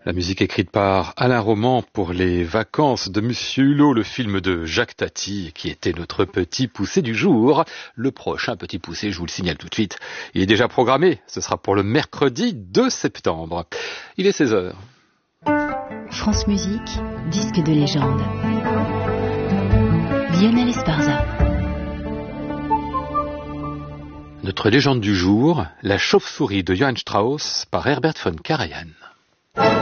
La musique écrite par Alain Roman pour les vacances de Monsieur Hulot, le film de Jacques Tati, qui était notre petit poussé du jour. Le prochain petit poussé, je vous le signale tout de suite, il est déjà programmé. Ce sera pour le mercredi 2 septembre. Il est 16h. France Musique, disque de légende. Lionel Esparza. Notre légende du jour, la chauve-souris de Johann Strauss par Herbert von Karajan.